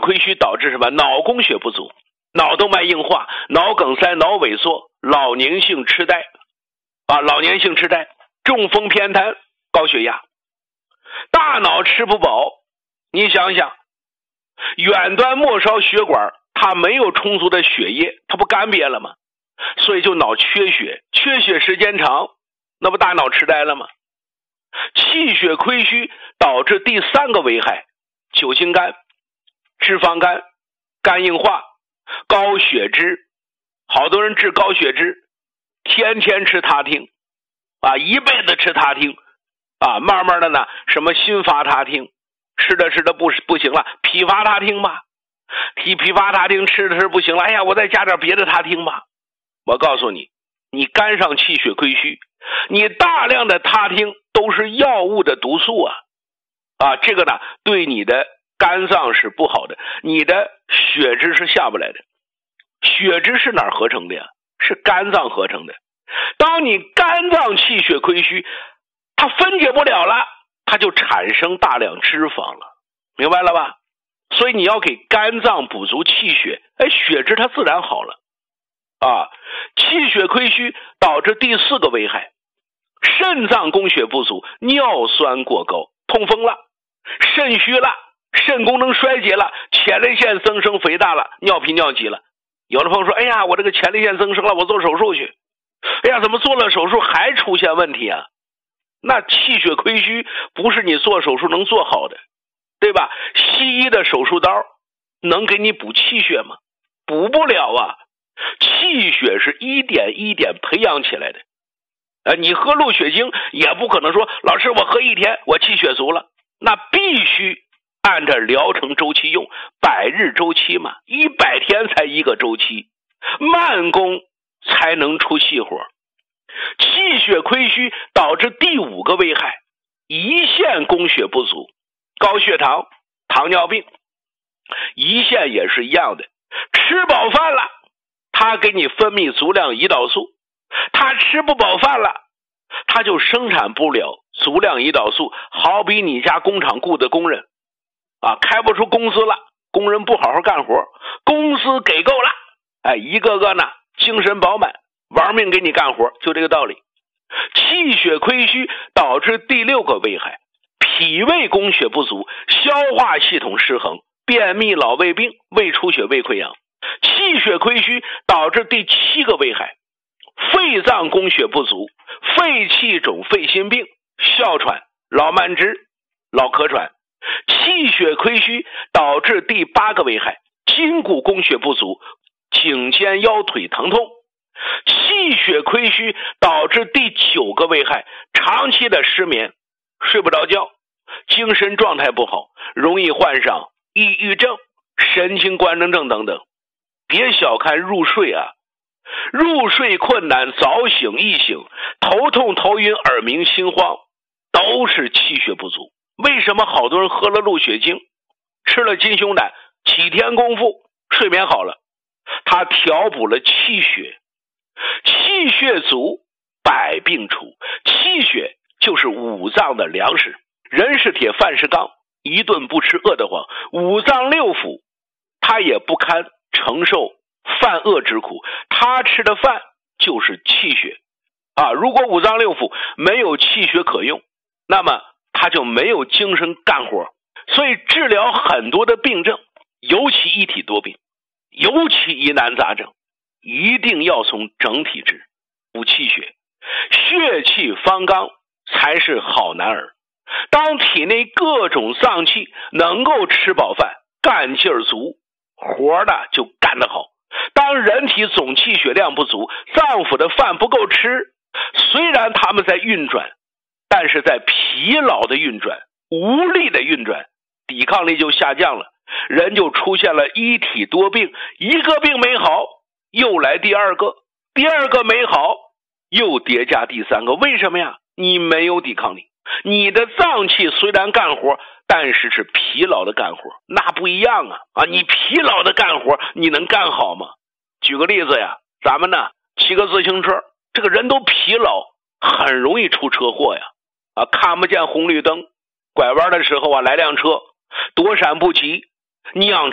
亏虚导致什么？脑供血不足，脑动脉硬化，脑梗塞，脑萎缩，老年性痴呆老年性痴呆，中风偏瘫，高血压。大脑吃不饱，你想想，远端末梢血管它没有充足的血液，它不干瘪了吗？所以就脑缺血，缺血时间长，那不大脑痴呆了吗？气血亏虚导致第三个危害，酒精肝、脂肪肝、肝硬化、高血脂。好多人治高血脂，天天吃他汀一辈子吃他汀慢慢的呢，什么新发他汀，吃着不行了，匹发他汀吧，匹发他汀吃着不行了，哎呀，我再加点别的他汀吧。我告诉你，你肝上气血亏虚，你大量的他汀都是药物的毒素这个呢对你的肝脏是不好的，你的血脂是下不来的。血脂是哪儿合成的呀？是肝脏合成的。当你肝脏气血亏虚，它分解不了了，它就产生大量脂肪了，明白了吧？所以你要给肝脏补足气血，血脂它自然好了气血亏虚导致第四个危害，肾脏供血不足，尿酸过高，痛风了，肾虚了，肾功能衰竭了，前列腺增生肥大了，尿频尿急了。有的朋友说，哎呀，我这个前列腺增生了，我做手术去。哎呀，怎么做了手术还出现问题啊？那气血亏虚不是你做手术能做好的，对吧？西医的手术刀能给你补气血吗？补不了气血是一点一点培养起来的你喝鹿血精也不可能说，老师我喝1天我气血足了，那必须按照疗程周期用，100日周期嘛，100天才一个周期，慢工才能出细活。气血亏虚导致第5个危害，胰腺供血不足，高血糖、糖尿病。胰腺也是一样的，吃饱饭了，它给你分泌足量胰岛素，它吃不饱饭了，它就生产不了足量胰岛素。好比你家工厂雇的工人开不出工资了，工人不好好干活，工资给够了，一个个呢精神饱满，玩命给你干活，就这个道理。气血亏虚导致第6个危害，脾胃供血不足，消化系统失衡，便秘、老胃病、胃出血、胃溃疡。气血亏虚导致第7个危害，肺脏供血不足，肺气肿、肺心病、哮喘、老慢支、老咳喘。气血亏虚导致第8个危害，筋骨供血不足，颈肩腰腿疼痛。气血亏虚导致第9个危害，长期的失眠，睡不着觉，精神状态不好，容易患上抑郁症、神经官能症等等。别小看入睡入睡困难、早醒、易醒、头痛、头晕、耳鸣、心慌，都是气血不足。为什么好多人喝了鹿血精，吃了金胸胆，几天功夫睡眠好了？它调补了气血，气血足，百病除。气血就是五脏的粮食，人是铁，饭是钢，一顿不吃饿得慌。五脏六腑它也不堪承受犯饿之苦，它吃的饭就是气血如果五脏六腑没有气血可用，那么他就没有精神干活。所以治疗很多的病症，尤其一体多病，尤其疑难杂症，一定要从整体治，补气血，血气方刚才是好男儿。当体内各种脏器能够吃饱饭，干劲儿足，活的就干得好。当人体总气血量不足，脏腑的饭不够吃，虽然他们在运转，但是在疲劳的运转，无力的运转，抵抗力就下降了，人就出现了一体多病，一个病没好，又来第二个，第二个没好，又叠加第三个。为什么呀？你没有抵抗力，你的脏器虽然干活，但是是疲劳的干活，那不一样你疲劳的干活，你能干好吗？举个例子呀，咱们呢骑个自行车，这个人都疲劳，很容易出车祸呀看不见红绿灯，拐弯的时候来辆车，躲闪不及，酿